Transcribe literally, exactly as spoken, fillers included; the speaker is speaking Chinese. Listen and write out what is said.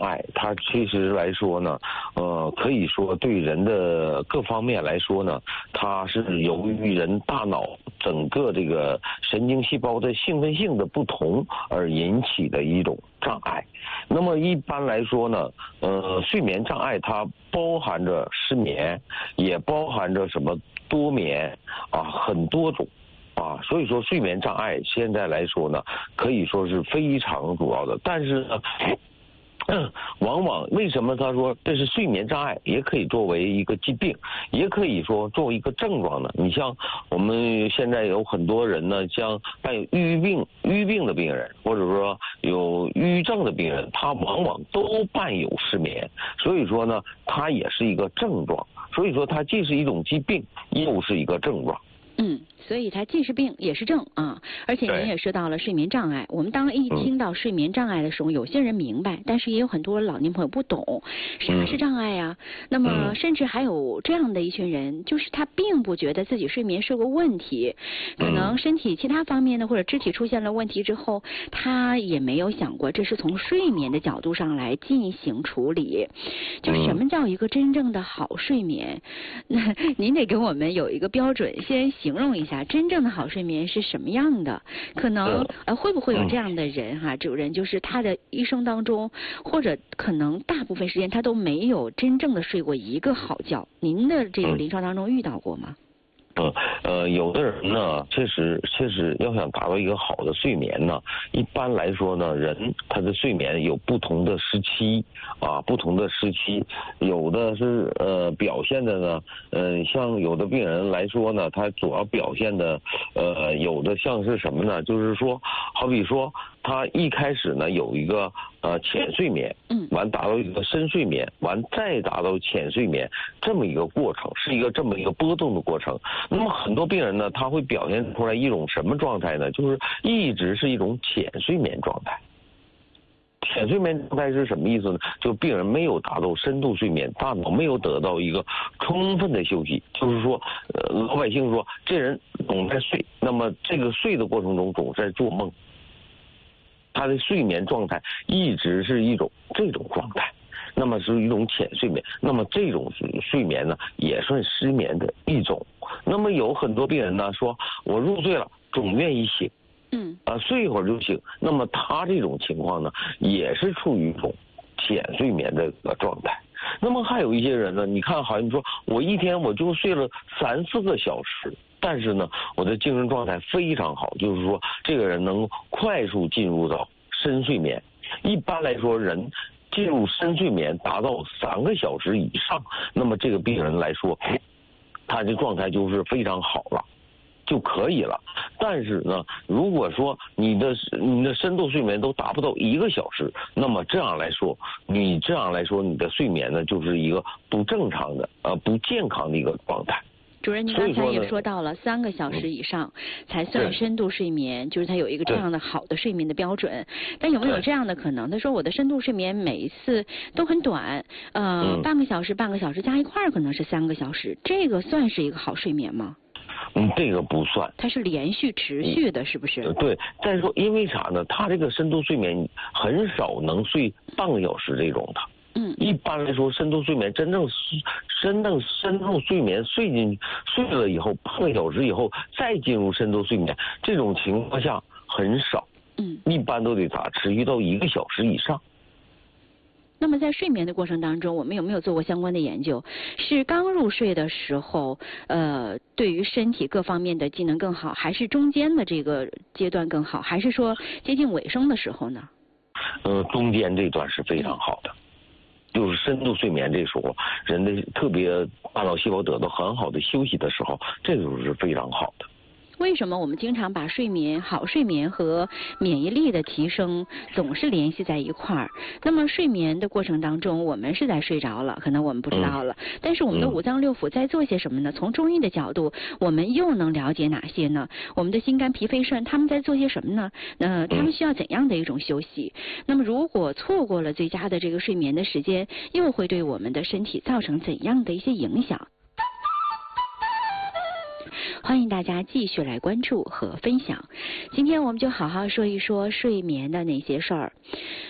碍，它其实来说呢，呃，可以说对人的各方面来说呢，它是由于人大脑整个这个神经细胞的兴奋性的不同而引起的一种障碍。那么一般来说呢，呃，睡眠障碍它包含着失眠，也包含着什么多眠啊，很多种。啊，所以说睡眠障碍现在来说呢，可以说是非常主要的。但是呢，嗯，往往为什么他说这是睡眠障碍，也可以作为一个疾病，也可以说作为一个症状呢？你像我们现在有很多人呢，像伴有抑郁病、抑郁病的病人，或者说有抑郁症的病人，他往往都伴有失眠，所以说呢，它也是一个症状。所以说，它既是一种疾病，又是一个症状。 嗯，所以它既是病也是症啊，而且您也说到了睡眠障碍。我们当一听到睡眠障碍的时候，嗯、有些人明白，但是也有很多老年朋友不懂啥是障碍呀、啊。嗯、那么甚至还有这样的一群人，就是他并不觉得自己睡眠是个问题，可能身体其他方面的或者肢体出现了问题之后，他也没有想过这是从睡眠的角度上来进行处理。就什么叫一个真正的好睡眠？那您得给我们有一个标准，先形容一下真正的好睡眠是什么样的？可能呃会不会有这样的人哈、啊，主任就是他的一生当中，或者可能大部分时间他都没有真正的睡过一个好觉。您的这个临床当中遇到过吗？ 嗯呃，有的人呢，确实确实要想达到一个好的睡眠呢，一般来说呢，人他的睡眠有不同的时期啊，不同的时期，有的是呃表现的呢，嗯、呃，像有的病人来说呢，他主要表现的呃，有的像是什么呢？就是说，好比说他一开始呢有一个呃浅睡眠，嗯，完达到一个深睡眠，完再达到浅睡眠，这么一个过程，是一个这么一个波动的过程。那么很多病人呢，他会表现出来一种什么状态呢？就是一直是一种浅睡眠状态。浅睡眠状态是什么意思呢？就病人没有达到深度睡眠，大脑没有得到一个充分的休息。就是说，呃，老百姓说这人总在睡，那么这个睡的过程中总在做梦，他的睡眠状态一直是一种这种状态。那么是一种浅睡眠，那么这种睡眠呢，也算失眠的一种。那么有很多病人呢说，我入睡了，总愿意醒，嗯，啊，睡一会儿就醒。那么他这种情况呢，也是处于一种浅睡眠的一个状态。那么还有一些人呢，你看，好像说我一天我就睡了三四个小时，但是呢，我的精神状态非常好，就是说这个人能快速进入到深睡眠。一般来说，人进入深睡眠达到三个小时以上，那么这个病人来说，他的状态就是非常好了，就可以了。但是呢，如果说你的你的深度睡眠都达不到一个小时，那么这样来说，你这样来说，你的睡眠呢就是一个不正常的、呃不健康的一个状态。 主任，您刚才也说到了三个小时以上才算深度睡眠，就是它有一个这样的好的睡眠的标准。但有没有这样的可能？他说我的深度睡眠每一次都很短，呃，嗯、半个小时、半个小时加一块儿可能是三个小时，这个算是一个好睡眠吗？ 嗯，这个不算。 它是连续持续的，是不是？ 对，再说因为啥呢？他这个深度睡眠很少能睡半个小时这种的。嗯，一般来说，深度睡眠真正真正深度睡眠睡进睡了以后，半个小时以后再进入深度睡眠，这种情况下很少。嗯，一般都得咋持续到一个小时以上。 那么在睡眠的过程当中，我们有没有做过相关的研究？是刚入睡的时候，呃，对于身体各方面的机能更好，还是中间的这个阶段更好，还是说接近尾声的时候呢？ 呃，中间这段是非常好的。就是深度睡眠，这时候人的特别大脑细胞得到很好的休息的时候，这个是非常好的。 为什么我们经常把睡眠、好睡眠和免疫力的提升总是联系在一块儿？那么睡眠的过程当中，我们是在睡着了，可能我们不知道了。嗯、但是我们的五脏六腑在做些什么呢？从中医的角度，我们又能了解哪些呢？我们的心肝脾肺肾他们在做些什么呢？呃，他们需要怎样的一种休息？那么如果错过了最佳的这个睡眠的时间，又会对我们的身体造成怎样的一些影响？欢迎大家继续来关注和分享。今天我们就好好说一说睡眠的那些事儿。